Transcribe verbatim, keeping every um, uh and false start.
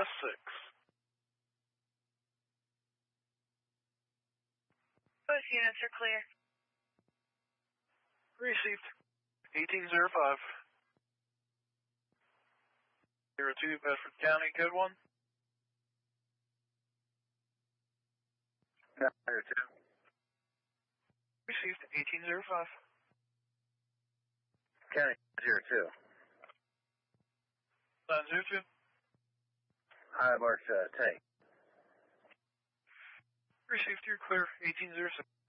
S six. Both units are clear. Received. eighteen oh five. zero two, Bedford County, code one. zero two. Received. eighteen oh five. County zero two. nine zero two. High marks, uh, tank. Received. You're clear. eighteen oh six.